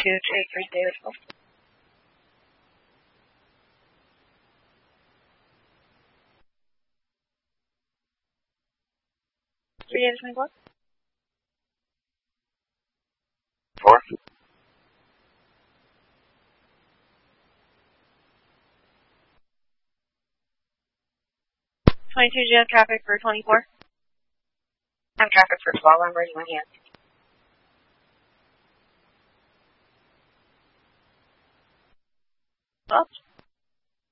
take David. 3 24. 4. 22, do you have traffic for 24? I have traffic for 12. I'm ready when you have. Well,